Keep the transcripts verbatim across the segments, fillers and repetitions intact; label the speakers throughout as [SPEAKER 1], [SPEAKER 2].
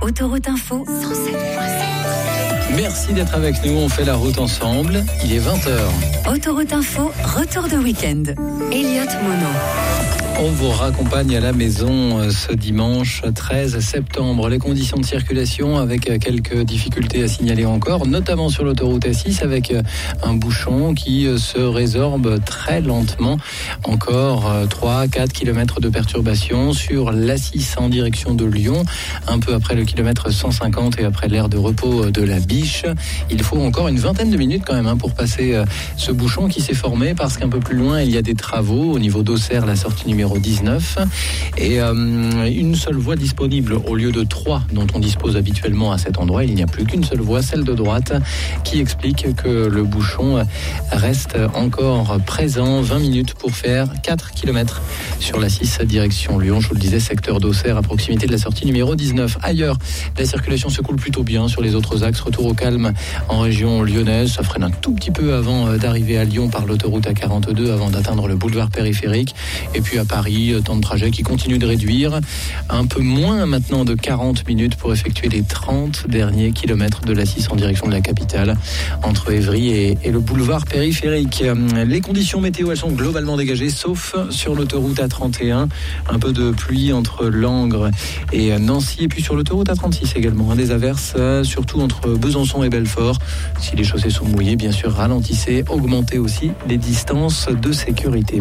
[SPEAKER 1] Autoroute Info cent sept virgule sept.
[SPEAKER 2] Merci d'être avec nous, on fait la route ensemble. Il est vingt heures.
[SPEAKER 1] Autoroute Info, retour de week-end. Elliott Mono.
[SPEAKER 2] On vous raccompagne à la maison ce dimanche treize septembre. Les conditions de circulation avec quelques difficultés à signaler encore, notamment sur l'autoroute A six avec un bouchon qui se résorbe très lentement. Encore trois à quatre kilomètres de perturbation sur l'A six en direction de Lyon, un peu après le kilomètre cent cinquante et après l'aire de repos de la Biche. Il faut encore une vingtaine de minutes quand même hein, pour passer ce bouchon qui s'est formé parce qu'un peu plus loin il y a des travaux au niveau d'Auxerre, la sortie numéro dix-neuf et euh, une seule voie disponible au lieu de trois dont on dispose habituellement à cet endroit. Il n'y a plus qu'une seule voie, celle de droite, qui explique que le bouchon reste encore présent. vingt minutes pour faire quatre kilomètres sur la six direction Lyon. Je vous le disais, secteur d'Auxerre à proximité de la sortie numéro dix-neuf. Ailleurs, la circulation se coule plutôt bien sur les autres axes. Retour au calme en région lyonnaise. Ça freine un tout petit peu avant d'arriver à Lyon par l'autoroute A quarante-deux avant d'atteindre le boulevard périphérique. Et puis à Paris, temps de trajet qui continue de réduire. Un peu moins maintenant de quarante minutes pour effectuer les trente derniers kilomètres de l'A six en direction de la capitale, entre Évry et, et le boulevard périphérique. Les conditions météo, elles sont globalement dégagées, sauf sur l'autoroute A trente et un. Un peu de pluie entre Langres et Nancy. Et puis sur l'autoroute A trente-six également, des averses, surtout entre Besançon et Belfort. Si les chaussées sont mouillées, bien sûr, ralentissez, augmentez aussi les distances de sécurité.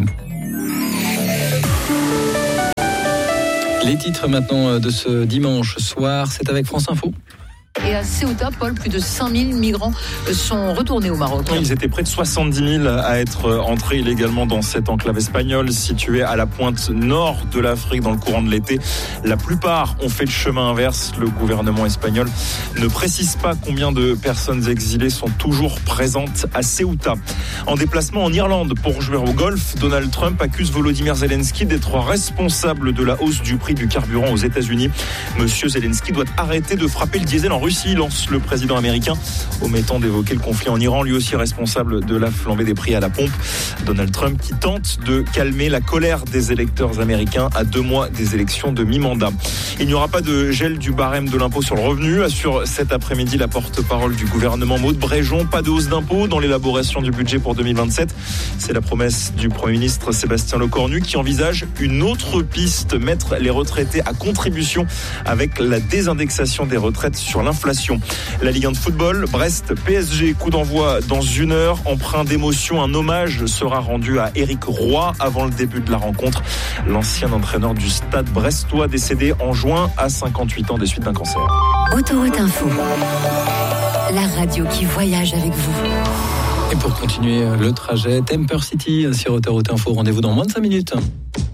[SPEAKER 2] Les titres maintenant de ce dimanche soir, c'est avec France Info.
[SPEAKER 3] Et à Ceuta, Paul, plus de cinq mille migrants sont retournés au Maroc.
[SPEAKER 4] Ils étaient près de soixante-dix mille à être entrés illégalement dans cette enclave espagnole située à la pointe nord de l'Afrique dans le courant de l'été. La plupart ont fait le chemin inverse. Le gouvernement espagnol ne précise pas combien de personnes exilées sont toujours présentes à Ceuta. En déplacement en Irlande pour jouer au golf, Donald Trump accuse Volodymyr Zelensky d'être responsable de la hausse du prix du carburant aux États-Unis. Monsieur Zelensky doit arrêter de frapper le diesel en Russie, lance le président américain, omettant d'évoquer le conflit en Iran, lui aussi responsable de la flambée des prix à la pompe. Donald Trump qui tente de calmer la colère des électeurs américains à deux mois des élections de mi-mandat. Il n'y aura pas de gel du barème de l'impôt sur le revenu, assure cet après-midi la porte-parole du gouvernement Maud Bréjon. Pas de hausse d'impôt dans l'élaboration du budget pour deux mille vingt-sept. C'est la promesse du Premier ministre Sébastien Lecornu qui envisage une autre piste, mettre les retraités à contribution avec la désindexation des retraites sur l'inflation. La Ligue un de football, Brest P S G, coup d'envoi dans une heure, empreint d'émotion. Un hommage sera rendu à Éric Roy avant le début de la rencontre. L'ancien entraîneur du Stade brestois décédé en juin à cinquante-huit ans des suites d'un cancer.
[SPEAKER 1] Autoroute Info, la radio qui voyage avec vous.
[SPEAKER 2] Et pour continuer le trajet, Temper City sur Autoroute Info, rendez-vous dans moins de cinq minutes.